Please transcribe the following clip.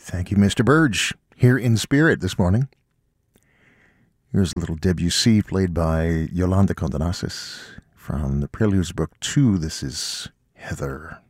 Thank you, Mr. Burge, here in spirit this morning. Here's a little Debussy played by Yolanda Condonasis from the Preludes Book 2. This is Heather.